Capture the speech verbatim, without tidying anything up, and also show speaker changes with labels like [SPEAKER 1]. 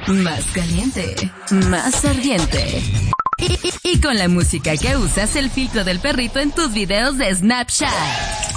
[SPEAKER 1] más caliente, más ardiente. Y, y, y con la música que usas, el filtro del perrito en tus videos de Snapchat.